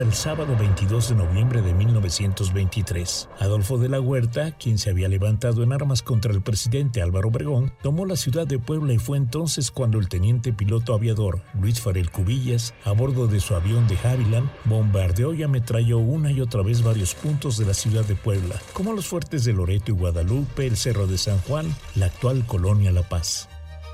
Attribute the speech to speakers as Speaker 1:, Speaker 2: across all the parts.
Speaker 1: El sábado 22 de noviembre de 1923, Adolfo de la Huerta, quien se había levantado en armas contra el presidente Álvaro Obregón, tomó la ciudad de Puebla y fue entonces cuando el teniente piloto aviador Luis Farel Cubillas, a bordo de su avión de Havilland, bombardeó y ametralló una y otra vez varios puntos de la ciudad de Puebla, como los fuertes de Loreto y Guadalupe, el Cerro de San Juan, la actual Colonia La Paz.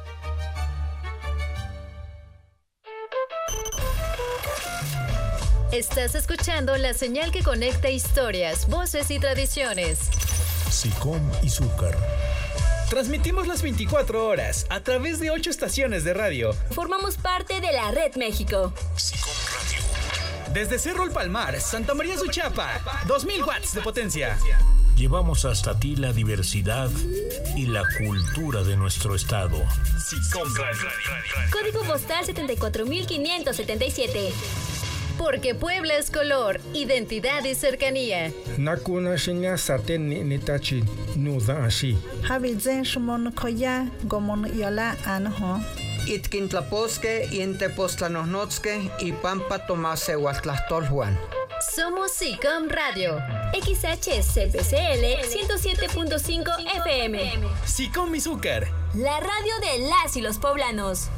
Speaker 2: Estás escuchando la señal que conecta historias, voces y tradiciones.
Speaker 1: SICOM y Zúcar.
Speaker 3: Transmitimos las 24 horas a través de 8 estaciones de radio.
Speaker 4: Formamos parte de la Red México.
Speaker 1: SICOM Radio.
Speaker 3: Desde Cerro El Palmar, Santa María Suchapa, 2000 watts de potencia.
Speaker 1: Llevamos hasta ti la diversidad y la cultura de nuestro estado.
Speaker 3: SICOM Radio.
Speaker 4: Código postal 74577.
Speaker 2: Porque Puebla es color, identidad y cercanía.
Speaker 5: Nakuna shinya saten nitachi nuda ashi.
Speaker 6: Habizen shumon koya gomon yola anho.
Speaker 7: Itkintlaposque, Intepostlanosnotzque y Pampa Tomase Huatlastolhuan.
Speaker 2: Somos SICOM Radio.
Speaker 4: XHCPCL 107.5 FM.
Speaker 3: SICOM y Zúcar.
Speaker 4: La radio de las y los poblanos.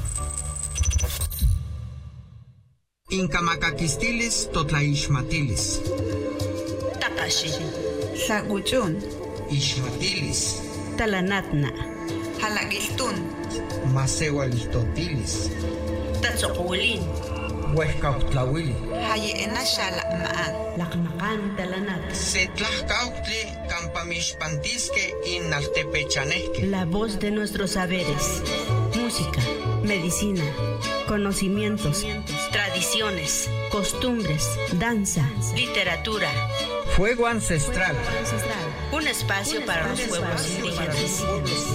Speaker 7: Incamacaquistilis Totlaishmatilis.
Speaker 6: Takashi. Saguchun.
Speaker 7: Ishmatilis.
Speaker 6: Talanatna. Halagiltun.
Speaker 7: Masewalistotilis.
Speaker 6: Tatsokulin.
Speaker 7: Huescautlahuili.
Speaker 6: Haye enashala maan. Lakmakan talanat.
Speaker 7: Setlahcautli Campamishpantisque Inaltepechanesque.
Speaker 8: La voz de nuestros saberes. Música, medicina, conocimientos, tradiciones, costumbres, danza, literatura.
Speaker 7: Fuego ancestral.
Speaker 8: Un espacio para los pueblos indígenas.